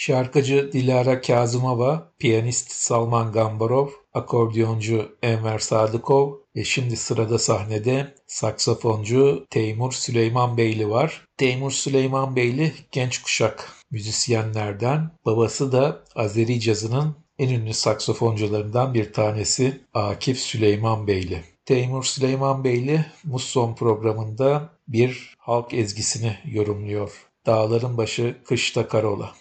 Şarkıcı Dilara Kazımova, piyanist Salman Gambarov, akordeoncu Enver Sadıkov ve şimdi sırada sahnede saksafoncu Teymur Süleymanbeyli var. Teymur Süleymanbeyli genç kuşak müzisyenlerden, babası da Azeri cazının en ünlü saksafoncularından bir tanesi Akif Süleymanbeyli. Teymur Süleymanbeyli Muson programında bir halk ezgisini yorumluyor. Dağların başı kışta karola.